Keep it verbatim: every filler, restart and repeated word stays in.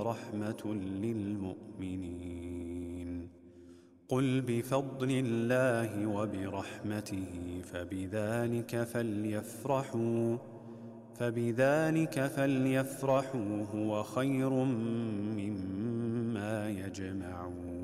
ورحمة للمؤمنين. قل بفضل الله وبرحمته فبذلك فليفرحوا فبذلك فليفرحوا هو خير مما يجمعون.